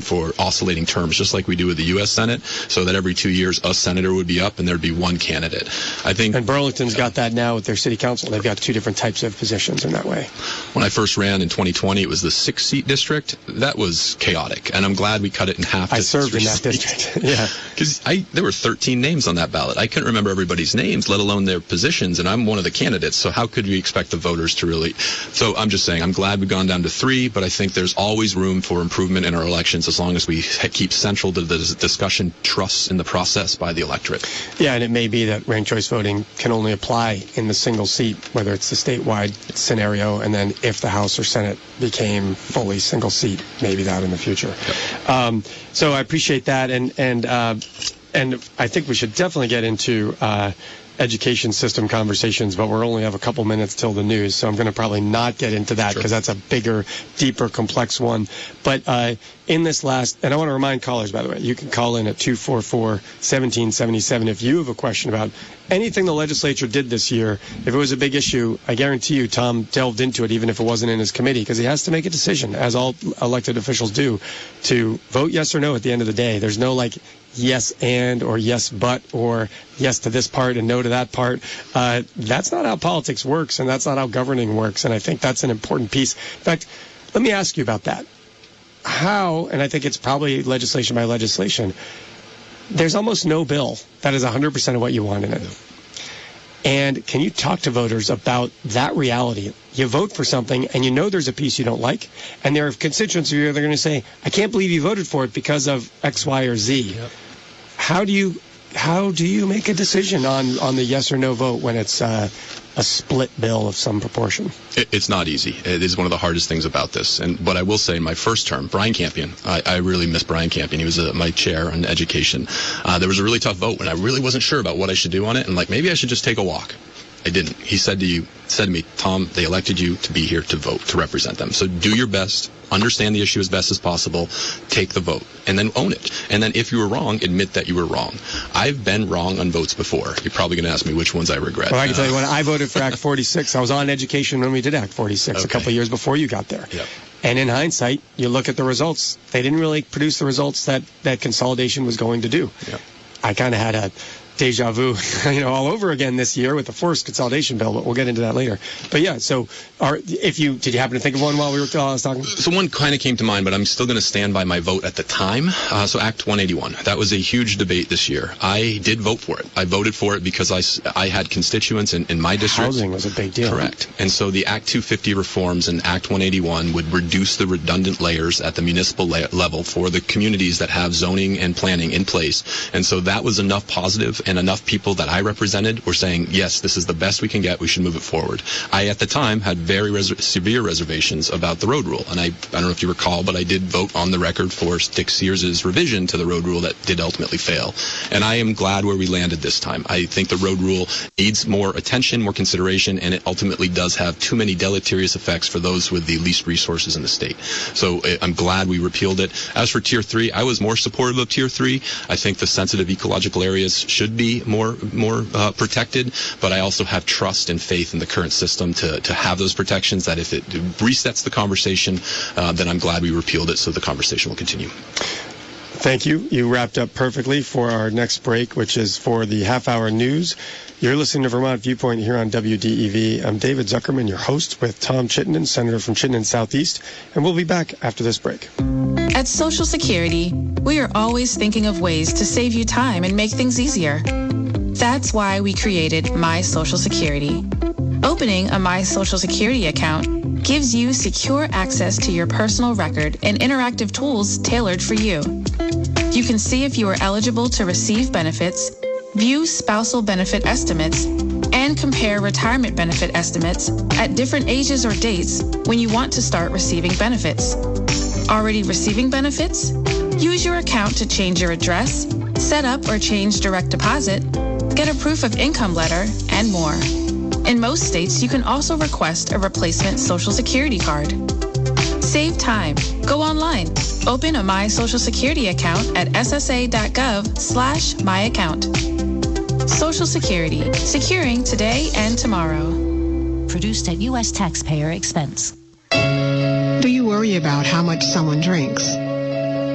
for oscillating terms, just like we do with the U.S. Senate, so that every 2 years a senator would be up and there'd be one candidate. I think. And Burlington's got that now with their city council. They've got two different types of positions in that way. When I first ran in 2020, it was the 6-seat district. That was chaotic, and I'm glad we cut it in half. I served in that district. Yeah, because there were 13 names on that ballot. I couldn't remember everybody's names, let alone their positions, and I'm one of the candidates. So how could we expect the voters to really? So I'm just saying, I'm glad we've gone down to 3, but I think there's always room for improvement in our elections as long as we keep central to the discussion trust in the process by the electorate. Yeah, and it may be that ranked choice voting can only apply in the single seat, whether it's the statewide scenario, and then if the House or Senate became fully single seat, maybe that in the future. Yep. So I appreciate that, and I think we should definitely get into education system conversations, but we'll only have a couple minutes till the news, so I'm going to probably not get into that because that's a bigger, deeper, complex one. But in this last, and I want to remind callers, by the way, you can call in at 244-1777 if you have a question about anything the legislature did this year. If it was a big issue, I guarantee you Tom delved into it, even if it wasn't in his committee, because he has to make a decision, as all elected officials do, to vote yes or no at the end of the day. There's no like yes and or yes but or yes to this part and no to that part. That's not how politics works, and that's not how governing works, and I think that's an important piece. In fact, let me ask you about that. How, and I think it's probably legislation by legislation, there's almost no bill that is 100% of what you want in it. And can you talk to voters about that reality? You vote for something, and you know there's a piece you don't like, and there are constituents who are going to say, I can't believe you voted for it because of X, Y, or Z. Yep. How do you make a decision on the yes or no vote when it's a split bill of some proportion? It's not easy. It is one of the hardest things about this. But I will say, in my first term, Brian Campion, I really miss Brian Campion. He was my chair on education. There was a really tough vote, and I really wasn't sure about what I should do on it, and maybe I should just take a walk. I didn't. He said to me, Tom, they elected you to be here to vote, to represent them. So do your best, understand the issue as best as possible, take the vote, and then own it. And then if you were wrong, admit that you were wrong. I've been wrong on votes before. You're probably going to ask me which ones I regret. Well, I can tell you when I voted for Act 46, I was on education when we did Act 46 a couple of years before you got there. Yep. And in hindsight, you look at the results. They didn't really produce the results that consolidation was going to do. Yep. I kind of had a deja vu, all over again this year with the forced consolidation bill, but we'll get into that later. But yeah, so did you happen to think of one while I was talking? So one kind of came to mind, but I'm still going to stand by my vote at the time. So Act 181, that was a huge debate this year. I did vote for it. I voted for it because I had constituents in my district. Housing was a big deal. Correct. And so the Act 250 reforms in Act 181 would reduce the redundant layers at the municipal level for the communities that have zoning and planning in place. And so that was enough positive, and enough people that I represented were saying, yes, this is the best we can get, we should move it forward. I, at the time, had very severe reservations about the road rule, and I don't know if you recall, but I did vote on the record for Dick Sears's revision to the road rule that did ultimately fail. And I am glad where we landed this time. I think the road rule needs more attention, more consideration, and it ultimately does have too many deleterious effects for those with the least resources in the state. So I'm glad we repealed it. As for Tier 3, I was more supportive of Tier 3. I think the sensitive ecological areas should be more protected, but I also have trust and faith in the current system to have those protections, that if it resets the conversation, then I'm glad we repealed it, so the conversation will continue. Thank you. You wrapped up perfectly for our next break, which is for the half-hour news. You're listening to Vermont Viewpoint here on WDEV. I'm David Zuckerman, your host, with Tom Chittenden, Senator from Chittenden Southeast, and we'll be back after this break. At Social Security, we are always thinking of ways to save you time and make things easier. That's why we created My Social Security. Opening a My Social Security account gives you secure access to your personal record and interactive tools tailored for you. You can see if you are eligible to receive benefits, view spousal benefit estimates, and compare retirement benefit estimates at different ages or dates when you want to start receiving benefits. Already receiving benefits? Use your account to change your address, set up or change direct deposit, get a proof of income letter, and more. In most states, you can also request a replacement Social Security card. Save time. Go online. Open a My Social Security account at ssa.gov/myaccount. Social Security. Securing today and tomorrow. Produced at U.S. taxpayer expense. Do you worry about how much someone drinks?